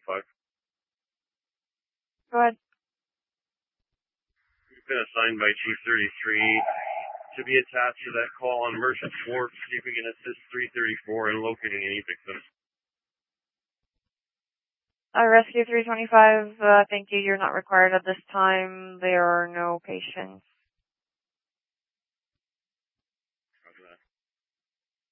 325. Go ahead. You've been assigned by Chief 33 to be attached to that call on Merchant Wharf, see if we can assist 334 in locating any victims. Rescue 325, thank you. You're not required at this time. There are no patients.